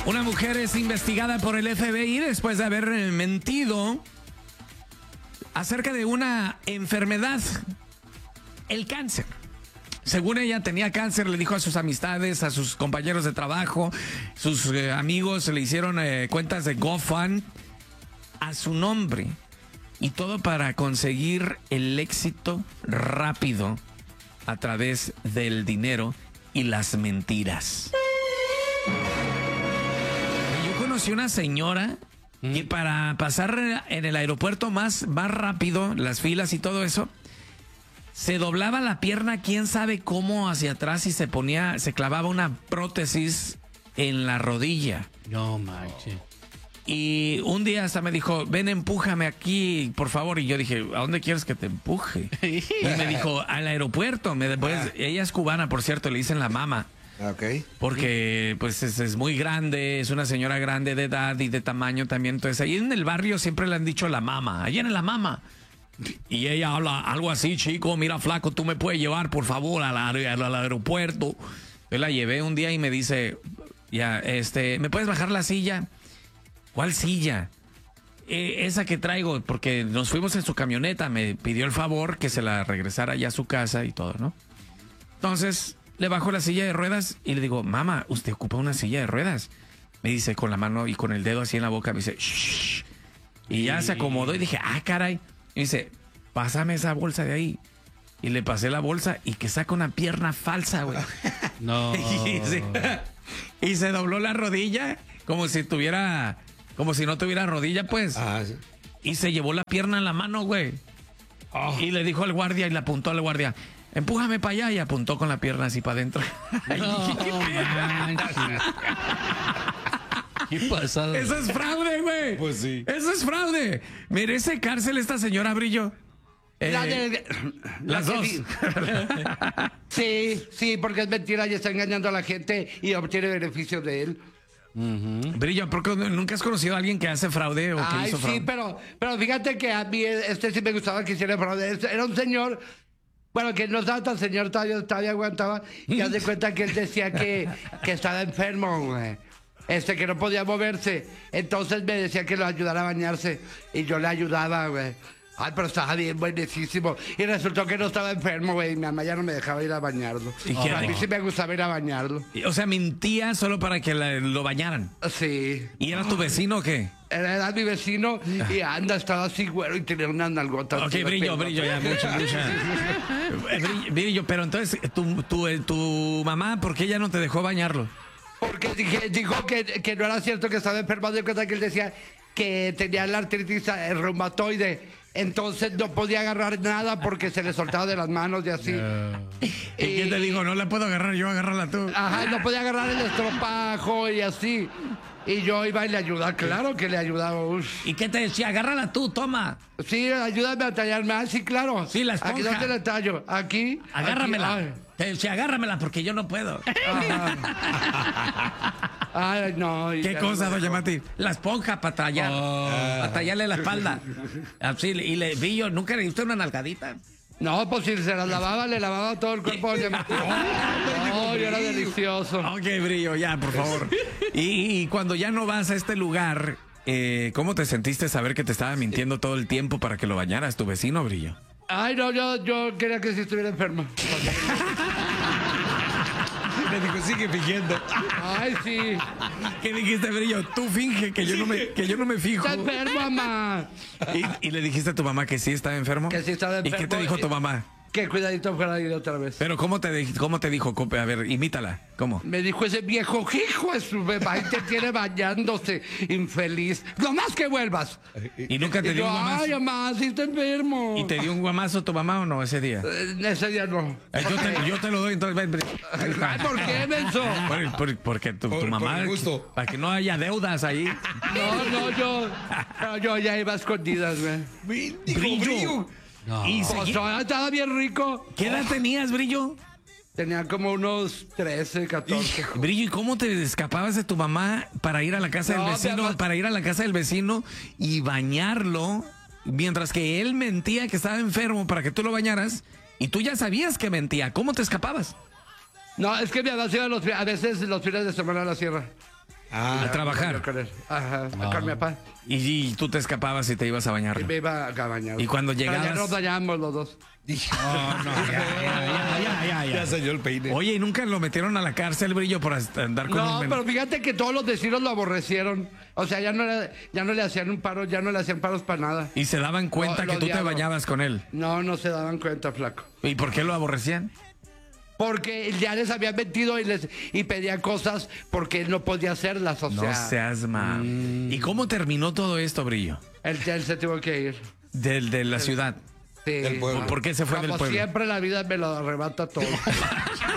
Una mujer es investigada por el FBI después de haber mentido acerca de una enfermedad, el cáncer. Según ella tenía cáncer, le dijo a sus amistades, a sus compañeros de trabajo, sus amigos le hicieron cuentas de GoFund a su nombre. Y todo para conseguir el éxito rápido a través del dinero y las mentiras. Yo conocí una señora que para pasar en el aeropuerto más rápido, las filas y todo eso, se doblaba la pierna, quién sabe cómo, hacia atrás y se clavaba una prótesis en la rodilla. No manches. Y un día hasta me dijo, ven, empújame aquí, por favor. Y yo dije, ¿a dónde quieres que te empuje? Y me dijo, al aeropuerto. Ella es cubana, por cierto, le dicen la mama. Okay. Porque pues es muy grande, es una señora grande de edad y de tamaño también. Entonces ahí en el barrio siempre le han dicho la mama, allá en la mama. Y ella habla algo así, chico, mira flaco, tú me puedes llevar por favor al aeropuerto. Yo la llevé un día y me dice, ya, ¿me puedes bajar la silla? ¿Cuál silla? Esa que traigo, porque nos fuimos en su camioneta, me pidió el favor que se la regresara ya a su casa y todo, ¿no? Entonces le bajo la silla de ruedas y le digo, mamá, ¿usted ocupa una silla de ruedas? Me dice con la mano y con el dedo así en la boca, me dice, shh. Y ya se acomodó y dije, ah, caray. Y dice, pásame esa bolsa de ahí. Y le pasé la bolsa y que saca una pierna falsa, güey. No. Y se dobló la rodilla como si no tuviera rodilla, pues. Sí. Y se llevó la pierna en la mano, güey. Oh. Y le dijo al guardia y le apuntó al guardia, empújame para allá, y apuntó con la pierna así para adentro. No, ¿qué pasada? Eso es fraude, güey. Pues sí. Eso es fraude. Merece cárcel esta señora, Brillo. Las dos. Sí, porque es mentira y está engañando a la gente y obtiene beneficios de él. Brillo, ¿por qué nunca has conocido a alguien que hace fraude o que hizo fraude? Sí, pero fíjate que a mí sí me gustaba que hiciera fraude. Era un señor, bueno, que no estaba tan señor, todavía aguantaba, y haz de cuenta que él decía que estaba enfermo, güey. Que no podía moverse. Entonces me decía que lo ayudara a bañarse y yo le ayudaba, güey. Ay, pero estaba bien buenísimo. Y resultó que no estaba enfermo, güey. Mi mamá ya no me dejaba ir a bañarlo. A mí sí me gustaba ir a bañarlo. O sea, mentía solo para que lo bañaran. Sí. ¿Y era tu vecino o qué? Era mi vecino y estaba así, güero, y tenía unas nalgotas. Ok, Brillo, ya, mucha. Brillo, pero entonces, tu mamá, ¿por qué ella no te dejó bañarlo? Porque dijo que no era cierto que estaba enfermo. De cuenta que él decía que tenía la artritis reumatoide. Entonces no podía agarrar nada porque se le soltaba de las manos y así. ¿Y quién te dijo? No la puedo agarrar yo, agárrala tú. Ajá, no podía agarrar el estropajo y así. Y yo iba y le ayudaba, claro que le ayudaba. Uf. ¿Y qué te decía? Agárrala tú, toma. Sí, ayúdame a tallarme. Ah, sí, claro. Sí, la esponja. Aquí no te la tallo. Aquí. Agárramela. Aquí, te decía, agárramela porque yo no puedo. Ay, no. ¿Qué cosa, doña Mati? La esponja para tallar. Para tallarle la espalda. Así, y Brillo, ¿nunca le diste una nalgadita? No, pues si se las lavaba, le lavaba todo el cuerpo a doña Mati. No, era delicioso. Ok, Brillo, ya, por favor. Y cuando ya no vas a este lugar, ¿cómo te sentiste saber que te estaba mintiendo todo el tiempo para que lo bañaras tu vecino, Brillo? Ay, no, yo quería que sí estuviera enfermo. Me dijo, sigue fingiendo. Ay, sí. ¿Qué dijiste, Brillo? Tú finge que yo no me fijo. Está enfermo, mamá. ¿Y le dijiste a tu mamá que sí estaba enfermo? Que sí estaba enfermo. ¿Y qué te dijo tu mamá? Que cuidadito fuera de ir otra vez. Pero ¿cómo te dijo? A ver, imítala. ¿Cómo? Me dijo ese viejo hijo de su bebé, te tiene bañándose, infeliz. ¡No más que vuelvas! ¿Y nunca te dio un guamazo? Ay, mamá, sí está enfermo. ¿Y te dio un guamazo tu mamá o no ese día? Ese día no. Yo te lo doy, entonces ven. Ay, ¿por qué, menso? Porque tu mamá... Por gusto. Para que no haya deudas ahí. No, yo ya iba a escondidas, güey. Brillo. No. Y Estaba bien rico. ¿Qué edad tenías, Brillo? Tenía como unos 13, 14. Brillo, ¿y cómo te escapabas de tu mamá para ir a la casa del vecino, para ir a la casa del vecino y bañarlo, mientras que él mentía que estaba enfermo para que tú lo bañaras y tú ya sabías que mentía? ¿Cómo te escapabas? No, es que mi mamá se iba a veces los fines de semana a la sierra. A trabajar. Ajá, con mi papá. Y tú te escapabas y te ibas a Y bañar. me iba a bañar. Y cuando Pero llegabas- ya nos bañamos los dos. Ya se dio el peine. Oye, ¿y nunca lo metieron a la cárcel, Brillo, por andar con No, un... pero fíjate que todos los vecinos lo aborrecieron. O sea, ya no le hacían un paro, ya no le hacían paros para nada. Y se daban cuenta Lo que tú te odiaban. bañabas con él. No se daban cuenta, flaco. ¿Y por qué lo aborrecían? Porque ya les habían metido y pedían cosas porque él no podía hacerlas, o No sea. seas mal. ¿Y cómo terminó todo esto, Brillo? Él se tuvo que ir. De la ciudad. Sí. Del pueblo. ¿Por qué se fue Como del pueblo? siempre la vida me lo arrebata todo.